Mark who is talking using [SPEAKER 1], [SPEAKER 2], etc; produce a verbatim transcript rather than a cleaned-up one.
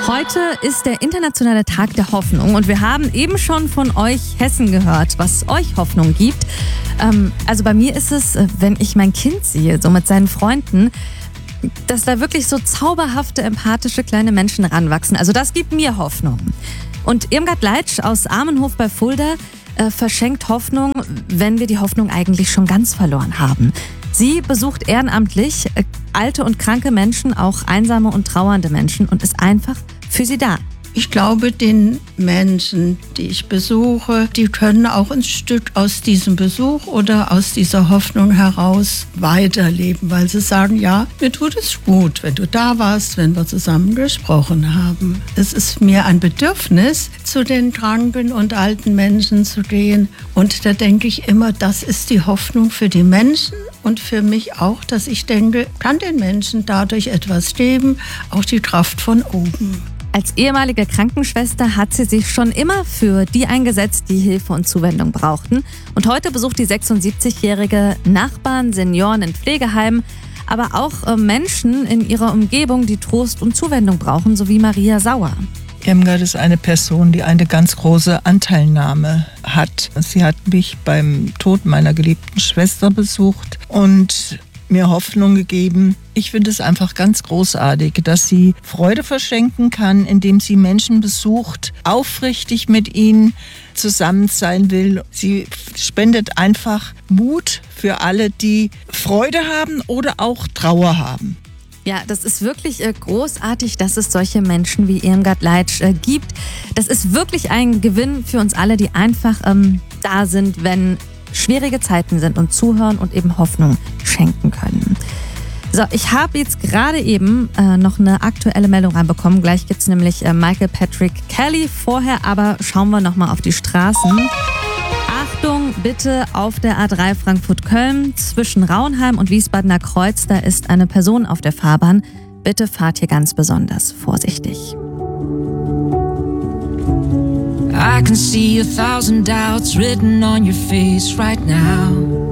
[SPEAKER 1] Heute ist der internationale Tag der Hoffnung und wir haben eben schon von euch Hessen gehört, was euch Hoffnung gibt. Ähm, also bei mir ist es, wenn ich mein Kind sehe, so mit seinen Freunden, dass da wirklich so zauberhafte, empathische kleine Menschen ranwachsen. Also das gibt mir Hoffnung. Und Irmgard Leitsch aus Armenhof bei Fulda äh, verschenkt Hoffnung, wenn wir die Hoffnung eigentlich schon ganz verloren haben. Sie besucht ehrenamtlich äh, alte und kranke Menschen, auch einsame und trauernde Menschen und ist einfach für sie da.
[SPEAKER 2] Ich glaube, den Menschen, die ich besuche, die können auch ein Stück aus diesem Besuch oder aus dieser Hoffnung heraus weiterleben, weil sie sagen, ja, mir tut es gut, wenn du da warst, wenn wir zusammen gesprochen haben. Es ist mir ein Bedürfnis, zu den kranken und alten Menschen zu gehen. Und da denke ich immer, das ist die Hoffnung für die Menschen und für mich auch, dass ich denke, kann den Menschen dadurch etwas geben, auch die Kraft von oben.
[SPEAKER 1] Als ehemalige Krankenschwester hat sie sich schon immer für die eingesetzt, die Hilfe und Zuwendung brauchten. Und heute besucht die sechsundsiebzigjährige Nachbarn, Senioren in Pflegeheimen, aber auch Menschen in ihrer Umgebung, die Trost und Zuwendung brauchen, so wie Maria Sauer.
[SPEAKER 3] Irmgard ist eine Person, die eine ganz große Anteilnahme hat. Sie hat mich beim Tod meiner geliebten Schwester besucht und mir Hoffnung gegeben. Ich finde es einfach ganz großartig, dass sie Freude verschenken kann, indem sie Menschen besucht, aufrichtig mit ihnen zusammen sein will. Sie spendet einfach Mut für alle, die Freude haben oder auch Trauer haben.
[SPEAKER 1] Ja, das ist wirklich äh, großartig, dass es solche Menschen wie Irmgard Leitsch äh, gibt. Das ist wirklich ein Gewinn für uns alle, die einfach ähm, da sind, wenn schwierige Zeiten sind und zuhören und eben Hoffnung schenken können. So, ich habe jetzt gerade eben äh, noch eine aktuelle Meldung reinbekommen. Gleich gibt es nämlich äh, Michael Patrick Kelly. Vorher aber schauen wir nochmal auf die Straßen. Achtung, bitte auf der A drei Frankfurt-Köln zwischen Raunheim und Wiesbadener Kreuz. Da ist eine Person auf der Fahrbahn. Bitte fahrt hier ganz besonders vorsichtig.
[SPEAKER 4] I can see a thousand doubts written on your face right now.